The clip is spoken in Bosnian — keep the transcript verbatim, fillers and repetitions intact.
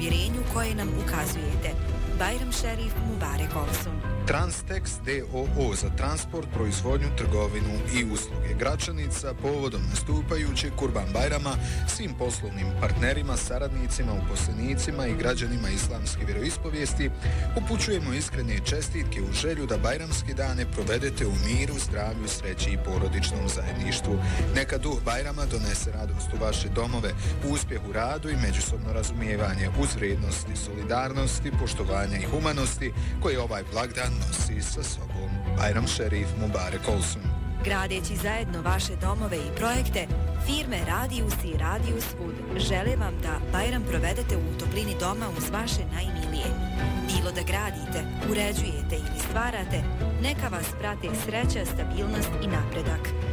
povjerenju koje nam ukazujete. Bajram Šerif Mubarek Olsun. Transtex d o o za transport, proizvodnju, trgovinu i usluge. Gračanica povodom nastupajućeg Kurban Bajrama svim poslovnim partnerima, saradnicima, uposlenicima i građanima islamske vjeroispovijesti upućujemo iskrene čestitke u želju da bajramske dane provedete u miru, zdravlju, sreći i porodičnom zajedništvu. Neka duh Bajrama donese radost u vaše domove, uspjeh u radu i međusobno razumijevanje uz vrijednosti solidarnosti, poštovanja i humanosti koje ovaj blagdan nosi sa sobom. Bajram Šerif Mubarek Olsun. Gradeći zajedno vaše domove i projekte, firme Radius i Radius Food žele vam da Bajram provedete u toplini doma uz vaše najmilije. Bilo da gradite, uređujete ili stvarate, neka vas prate sreća, stabilnost i napredak.